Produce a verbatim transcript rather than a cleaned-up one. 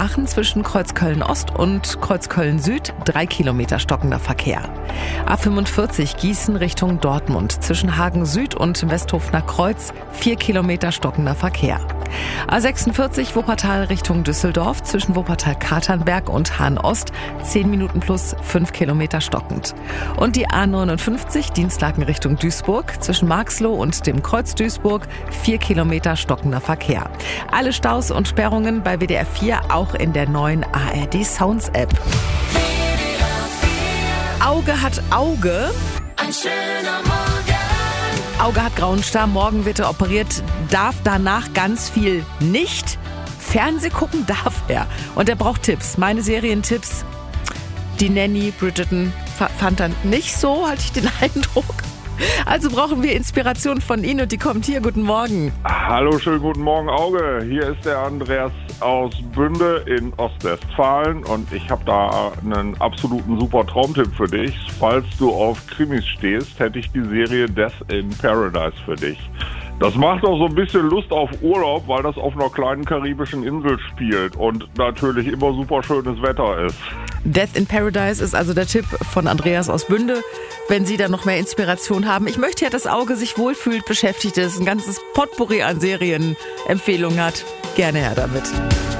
Aachen zwischen Kreuzköln-Ost und Kreuzköln-Süd drei Kilometer stockender Verkehr. A fünfundvierzig Gießen Richtung Dortmund zwischen Hagen Süd und Westhofener Kreuz vier Kilometer stockender Verkehr. A sechsundvierzig Wuppertal Richtung Düsseldorf zwischen Wuppertal-Katernberg und Hahn-Ost zehn Minuten plus fünf Kilometer stockend. Und die A neunundfünfzig Dienstlaken Richtung Duisburg zwischen Marxloh und dem Kreuz Duisburg vier Kilometer stockender Verkehr. Alle Staus und Sperrungen bei W D R vier auch in der neuen A R D Sounds App. Auge hat Auge. Ein schöner Morgen. Auge hat grauen Star, morgen wird er operiert, darf danach ganz viel nicht. Fernseh gucken darf er. Und er braucht Tipps. Meine Serientipps, die Nanny Bridgerton fand er nicht so, hatte ich den Eindruck. Also brauchen wir Inspiration von Ihnen und die kommt hier. Guten Morgen. Hallo, schönen guten Morgen, Auge. Hier ist der Andreas aus Bünde in Ostwestfalen und ich habe da einen absoluten super Traumtipp für dich. Falls du auf Krimis stehst, hätte ich die Serie Death in Paradise für dich. Das macht auch so ein bisschen Lust auf Urlaub, weil das auf einer kleinen karibischen Insel spielt und natürlich immer super schönes Wetter ist. Death in Paradise ist also der Tipp von Andreas aus Bünde. Wenn Sie da noch mehr Inspiration haben. Ich möchte ja, dass Auge sich wohlfühlt, beschäftigt ist, ein ganzes Potpourri an Serienempfehlungen hat. Gerne her damit.